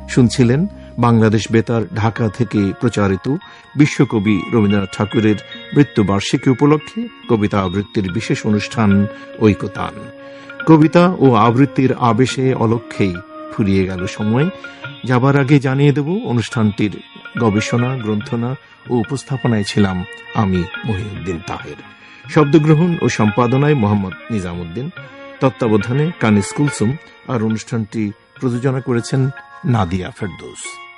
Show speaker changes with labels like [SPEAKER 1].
[SPEAKER 1] শুনছিলেন বাংলাদেশ বেতার ঢাকা থেকে প্রচারিত বিশ্বকবি রবীন্দ্রনাথ ঠাকুরের মৃত্যুবার্ষিকী উপলক্ষে কবিতা আবৃত্তির বিশেষ অনুষ্ঠান ঐকতান। কবিতা ও আবৃত্তির আবেশে অলক্ষেই ফুরিয়ে গেল সময়। যাবার আগে জানিয়ে দেব, অনুষ্ঠানটির গবেষণা, গ্রন্থনা ও উপস্থাপনায় ছিলাম আমি মহিউদ্দিন তাহের। শব্দগ্রহণ ও সম্পাদনায় মোহাম্মদ নিজামুদ্দিন, তত্ত্বাবধানে কানিস কুলসুম, আর অনুষ্ঠানটি প্রযোজনা করেছেন নাদিয়া ফেরদৌস।